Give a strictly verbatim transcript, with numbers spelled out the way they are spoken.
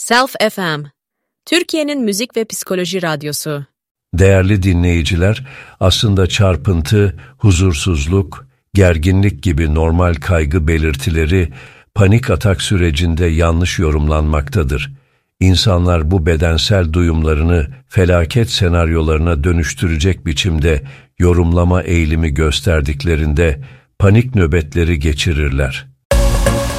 Self F M, Türkiye'nin müzik ve psikoloji radyosu. Değerli dinleyiciler, aslında çarpıntı, huzursuzluk, gerginlik gibi normal kaygı belirtileri panik atak sürecinde yanlış yorumlanmaktadır. İnsanlar bu bedensel duyumlarını felaket senaryolarına dönüştürecek biçimde yorumlama eğilimi gösterdiklerinde panik nöbetleri geçirirler.